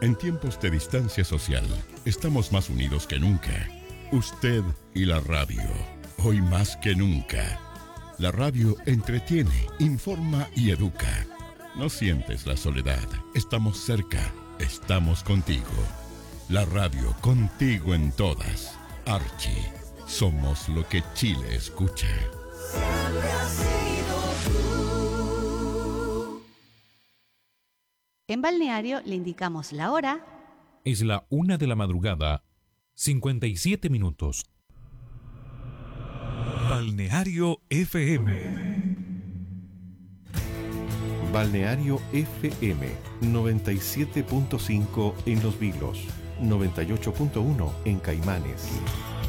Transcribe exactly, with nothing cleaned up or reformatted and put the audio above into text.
En tiempos de distancia social, estamos más unidos que nunca. Usted y la radio, hoy más que nunca. La radio entretiene, informa y educa. No sientes la soledad, estamos cerca, estamos contigo. La radio contigo en todas. Archie, somos lo que Chile escucha. Siempre has sido tú. En Balneario le indicamos la hora. Es la una de la madrugada, cincuenta y siete minutos. Balneario F M. Balneario F M noventa y siete punto cinco en Los Vilos, noventa y ocho punto uno en Caimanes.